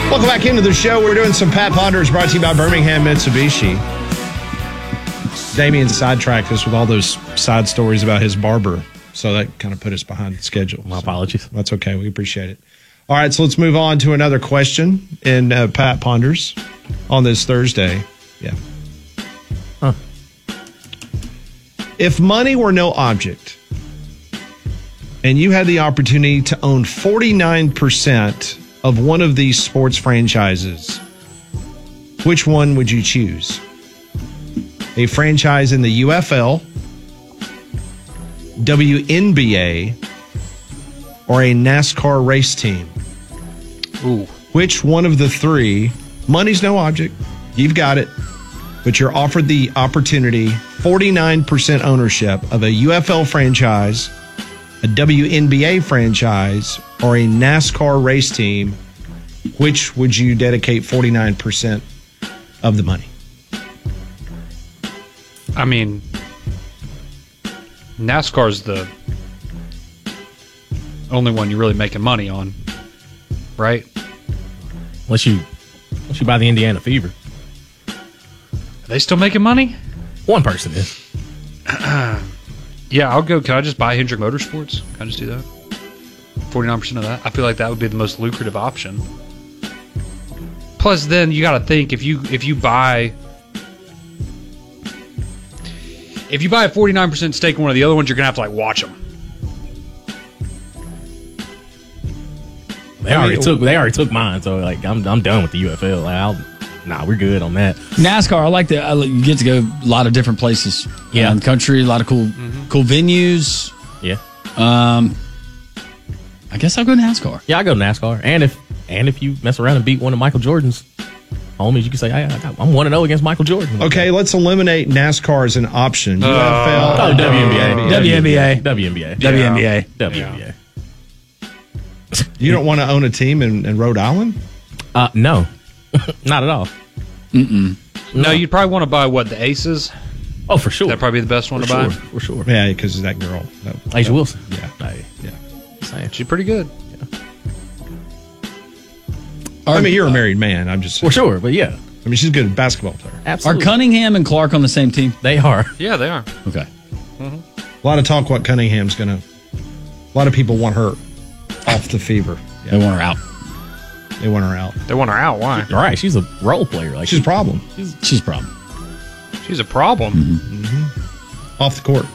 Welcome back into the show. We're doing some Pat Ponders brought to you by Birmingham Mitsubishi. Damien sidetracked us with all those side stories about his barber, so that kind of put us behind schedule. My apologies. That's okay. We appreciate it. All right, so let's move on to another question in Pat Ponders on this Thursday. Yeah. Huh. If money were no object and you had the opportunity to own 49% of one of these sports franchises, which one would you choose? A franchise in the UFL, WNBA, or a NASCAR race team? Ooh. Which one of the three? Money's no object. You've got it. But you're offered the opportunity, 49% ownership of a UFL franchise, a WNBA franchise, or a NASCAR race team. Which would you dedicate 49% of the money? I mean, NASCAR's the only one you're really making money on, right? Unless you buy the Indiana Fever. Are they still making money? One person is. Yeah, I'll go. Can I just buy Hendrick Motorsports? Can I just do that? 49% of that? I feel like that would be the most lucrative option. Plus, then you got to think if you buy a 49% stake in one of the other ones, you're gonna have to like watch them. They already took mine, so like I'm done with the UFL. Like, we're good on that. NASCAR, I like that. You get to go a lot of different places around the country, a lot of cool venues. Yeah. I guess I'll go NASCAR. Yeah, I go NASCAR. And if you mess around and beat one of Michael Jordan's homies, you can say, I'm 1-0 against Michael Jordan. Okay, let's eliminate NASCAR as an option. UFL. WNBA. WNBA. You don't want to own a team in Rhode Island? No. Not at all. No, you'd probably want to buy the Aces. Oh, for sure. That'd probably be the best one to buy. For sure. Yeah, because of that girl. Asia Wilson. Yeah. She's pretty good. I mean, you're a married man. I'm just For sure, but yeah. I mean, she's a good basketball player. Absolutely. Are Cunningham and Clark on the same team? They are. Yeah, they are. Okay. A lot of talk what Cunningham's going to... A lot of people want her off the Fever. They want her out. They want her out. They want her out. Why? All right, she's a role player. Like She's a problem. She's a problem. She's a problem. Off the court.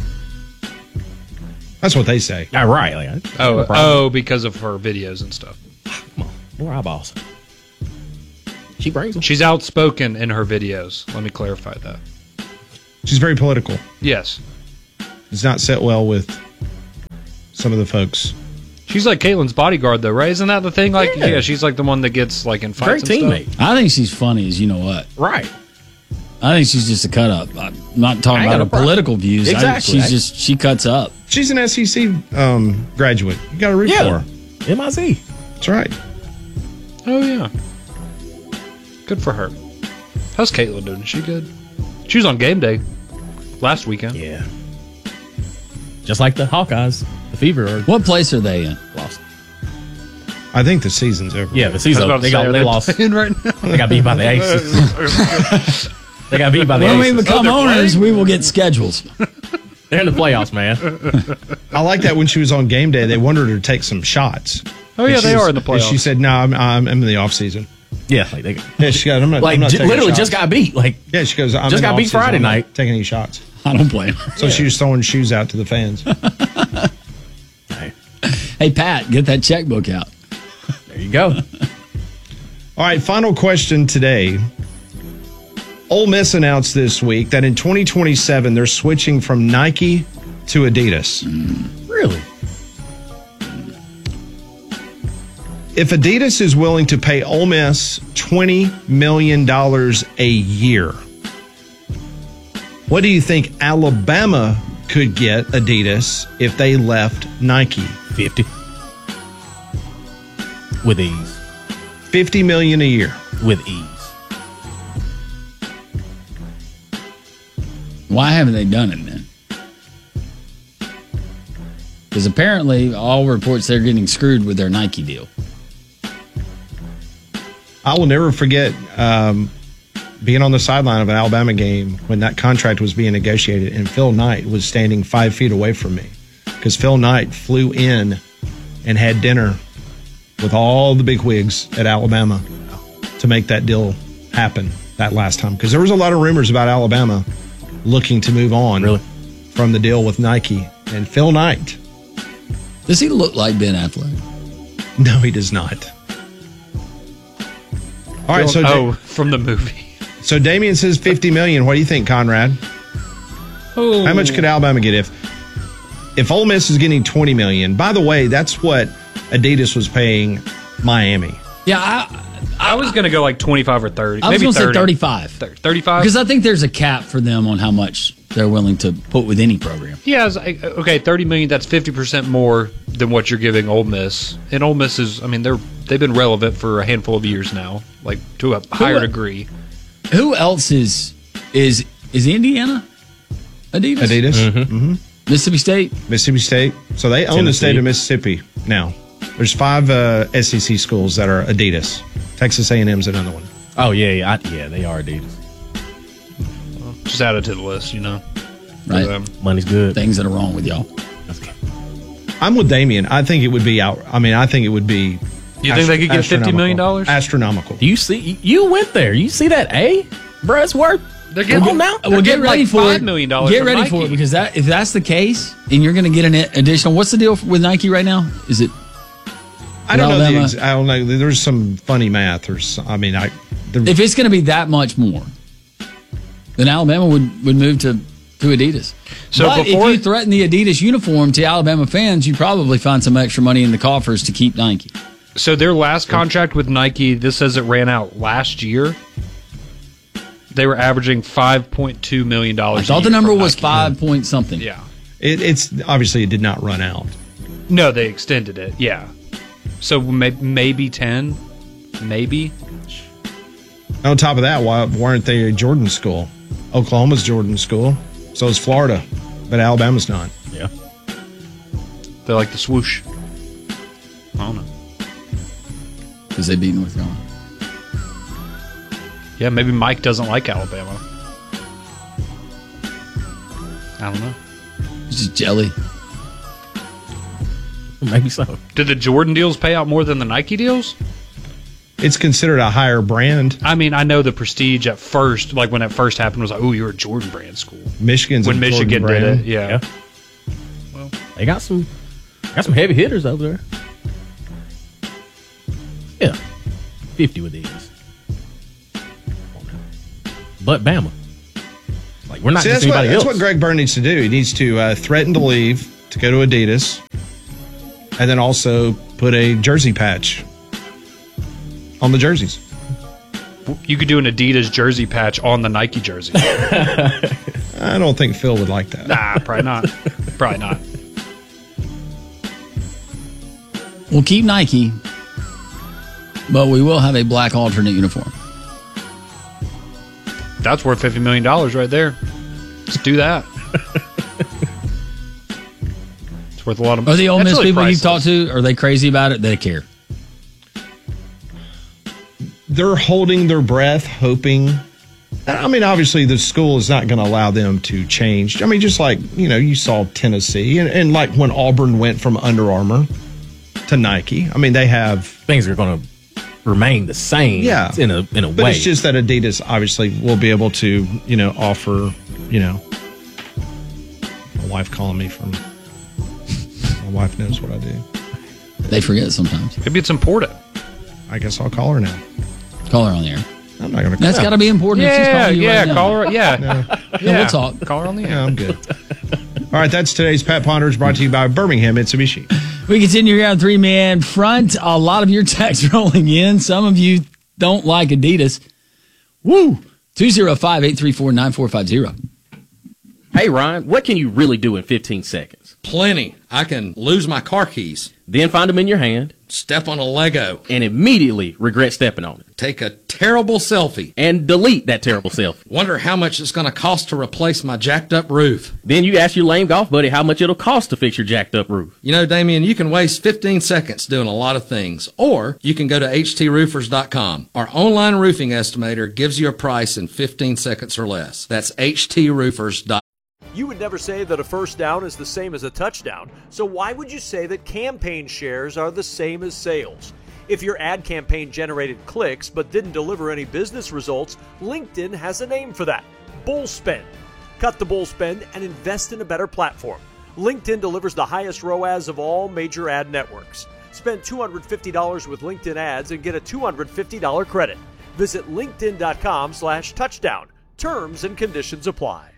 That's what they say. Yeah, right. Like, Because of her videos and stuff. come on, more eyeballs. She brings them. She's outspoken in her videos. Let me clarify that. She's very political. Yes. Does not sit well with some of the folks. She's like Caitlin's bodyguard, though, right? Isn't that the thing? Like, yeah, she's like the one that gets like in fights. Great and teammate. stuff. I think she's funny as you know what. Right. I think she's just a cut up. I'm not talking about her political views. Exactly. She cuts up. She's an SEC graduate. You got to root for her. MIC. That's right. Oh yeah. Good for her. How's Caitlin doing? Is she good? She was on game day last weekend. Yeah. Just like the Hawkeyes, the Fever are What place are they in? lost. I think the season's over. Yeah, the season. They lost. They got beat by the Aces. They got beat by the When Aces. we become owners, we will get schedules. They're in the playoffs, man. I like that when she was on game day, they wanted her to take some shots. Oh yeah, they are in the And playoffs. she said, "No, I'm in the off season." Yeah, like they Yeah, she got. I'm not. like I'm not taking literally shots. just got beat. Like Yeah, she goes. I'm just in got the beat off-season. Friday I'm not night. taking any shots. I don't blame her. So she was throwing shoes out to the fans. Hey, Pat, get that checkbook out. there you go. All right, final question today. Ole Miss announced this week that in 2027 they're switching from Nike to Adidas. Really? If Adidas is willing to pay Ole Miss $20 million a year, what do you think Alabama could get Adidas if they left Nike? 50 with ease. $50 million a year. With ease. Why haven't they done it then? Because apparently all reports they're getting screwed with their Nike deal. I will never forget being on the sideline of an Alabama game when that contract was being negotiated, and Phil Knight was standing 5 feet away from me because Phil Knight flew in and had dinner with all the big wigs at Alabama to make that deal happen that last time. Because there was a lot of rumors about Alabama looking to move on from the deal with Nike. And Phil Knight. Does he look like Ben Affleck? No, he does not. All right, so from the movie. So Damien says $50 million. What do you think, Conrad? Oh. How much could Alabama get if Ole Miss is getting $20 million? By the way, that's what Adidas was paying Miami. Yeah, I was going to go like 25 or 30. I was going to say 35. 35? Because I think there's a cap for them on how much they're willing to put with any program. Yeah, okay, $30 million, that's 50% more than what you're giving Ole Miss. And Ole Miss is, I mean, they've been relevant for a handful of years now, like to a higher degree. Who else is Indiana? Adidas? Adidas. Mm-hmm. Mississippi State? Mississippi State. So they own the state of Mississippi now. There's 5 SEC schools that are Adidas. Texas A&M's another one. Oh, yeah, they are Adidas. Just add it to the list, you know. Right. Money's good. Things that are wrong with y'all. I'm with Damien. I think it would be out. I mean, I think it would be. You think they could get $50 million? Astronomical. Do you see? You went there. You see that bruh, it's worth. They're getting now. Well, get ready like for $5 it. million Get ready for it because if that's the case, and you're going to get an additional. What's the deal with Nike right now? Is it? I don't know. Alabama? I don't know. There's some funny math, or I mean, if it's going to be that much more, then Alabama would move to Adidas. So but if you threaten the Adidas uniform to Alabama fans, you probably find some extra money in the coffers to keep Nike. So their last contract with Nike, this says it ran out last year. They were averaging $5.2 million. I thought the number was 5 point something. Yeah. It's obviously it did not run out. No, they extended it. Yeah. So maybe 10, maybe. On top of that, why weren't they a Jordan school? Oklahoma's Jordan school. So is Florida, but Alabama's not. Yeah. They like the swoosh. I don't know. Because they beat North Carolina. Yeah, maybe Mike doesn't like Alabama. I don't know. It's just jelly. Maybe so. Did the Jordan deals pay out more than the Nike deals? It's considered a higher brand. I mean, I know the prestige at first, like when it first happened, was like, oh, you're a Jordan brand school. Michigan's when a Michigan Jordan brand. did it, yeah. Well, they got some heavy hitters over there. Yeah, 50 with these. But Bama, like we're not just anybody else. That's what Greg Byrne needs to do. He needs to threaten to leave to go to Adidas, and then also put a jersey patch on the jerseys. You could do an Adidas jersey patch on the Nike jersey. I don't think Phil would like that. Nah, probably not. Probably not. We'll keep Nike, but we will have a black alternate uniform. That's worth $50 million right there. Let's do that. It's worth a lot of money. Are the Ole Miss people you've talked to, are they crazy about it? They care. They're holding their breath, hoping. I mean, obviously, the school is not going to allow them to change. I mean, just like, you saw Tennessee and like when Auburn went from Under Armour to Nike. I mean, they have. Things are going to remain the same. Yeah. In a way. But it's just that Adidas obviously will be able to, offer, my wife calling me from. My wife knows what I do. They forget sometimes. Maybe it's important. I guess I'll call her now. Call her on the air. I'm not going to call That's got to be important. if she's calling you right now. Call her. Yeah. Yeah, we'll talk. Call her on the air. Yeah, I'm good. All right, that's today's Pat Ponders brought to you by Birmingham Mitsubishi. We continue here on 3-Man Front. A lot of your texts rolling in. Some of you don't like Adidas. Woo! 205-834-9450. Hey, Ryan, what can you really do in 15 seconds? Plenty. I can lose my car keys. Then find them in your hand. Step on a Lego. And immediately regret stepping on it. Take a terrible selfie. And delete that terrible selfie. Wonder how much it's going to cost to replace my jacked up roof. Then you ask your lame golf buddy how much it'll cost to fix your jacked up roof. You know, Damien, you can waste 15 seconds doing a lot of things. Or you can go to HTRoofers.com. Our online roofing estimator gives you a price in 15 seconds or less. That's HTRoofers.com. You would never say that a first down is the same as a touchdown, so why would you say that campaign shares are the same as sales? If your ad campaign generated clicks but didn't deliver any business results, LinkedIn has a name for that: bull spend. Cut the bull spend and invest in a better platform. LinkedIn delivers the highest ROAS of all major ad networks. Spend $250 with LinkedIn ads and get a $250 credit. Visit linkedin.com/touchdown. Terms and conditions apply.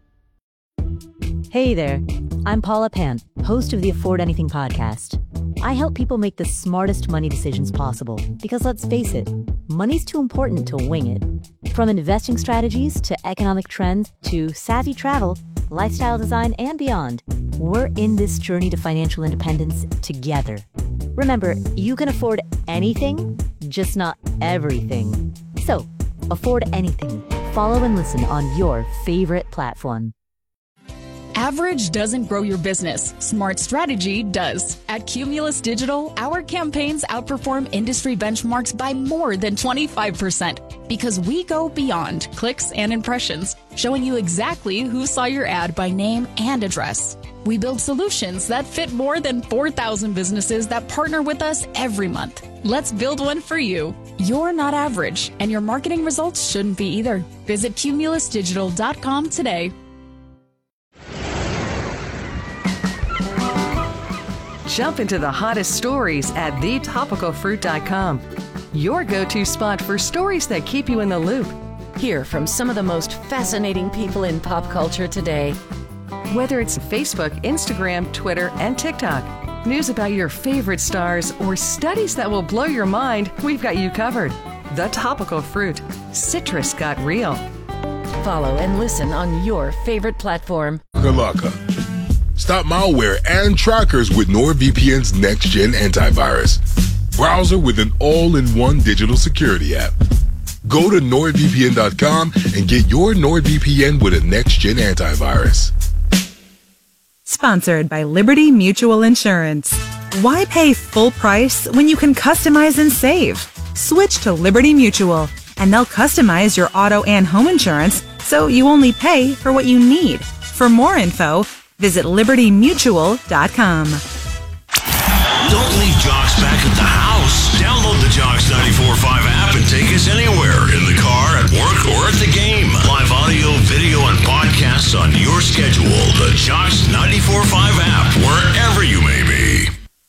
Hey there, I'm Paula Pant, host of the Afford Anything podcast. I help people make the smartest money decisions possible because, let's face it, money's too important to wing it. From investing strategies to economic trends to savvy travel, lifestyle design, and beyond, we're in this journey to financial independence together. Remember, you can afford anything, just not everything. So, afford anything. Follow and listen on your favorite platform. Average doesn't grow your business. Smart strategy does. At Cumulus Digital, our campaigns outperform industry benchmarks by more than 25% because we go beyond clicks and impressions, showing you exactly who saw your ad by name and address. We build solutions that fit more than 4,000 businesses that partner with us every month. Let's build one for you. You're not average, and your marketing results shouldn't be either. Visit cumulusdigital.com today. Jump into the hottest stories at thetopicalfruit.com. Your go-to spot for stories that keep you in the loop. Hear from some of the most fascinating people in pop culture today. Whether it's Facebook, Instagram, Twitter, and TikTok, news about your favorite stars, or studies that will blow your mind, we've got you covered. The Topical Fruit. Citrus got real. Follow and listen on your favorite platform. Kalaka. Stop malware and trackers with NordVPN's next-gen antivirus. Browser with an all-in-one digital security app. Go to NordVPN.com and get your NordVPN with a next-gen antivirus. Sponsored by Liberty Mutual Insurance. Why pay full price when you can customize and save? Switch to Liberty Mutual, and they'll customize your auto and home insurance so you only pay for what you need. For more info, visit libertymutual.com.